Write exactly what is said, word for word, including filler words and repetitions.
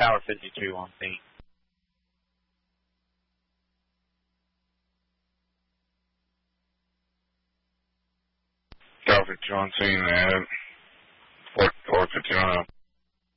Tower fifty-two on scene. Tower fifty-two on scene, and four fifty-one.